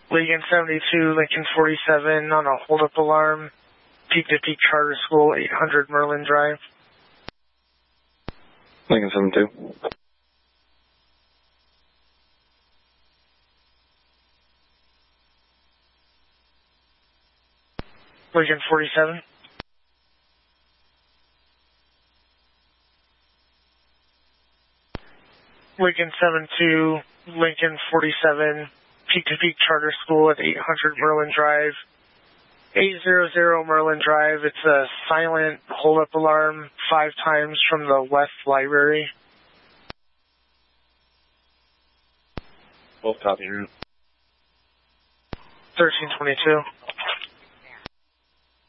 Lincoln 72, Lincoln 47 on a hold-up alarm, peak-to-peak charter school, 800 Merlin Drive. Lincoln 72. Lincoln 47. Lincoln 72, Lincoln 47, peak-to-peak charter school at 800 Merlin Drive. 800 Merlin Drive, it's a silent hold-up alarm 5 times from the West Library. Both copy route. 1322.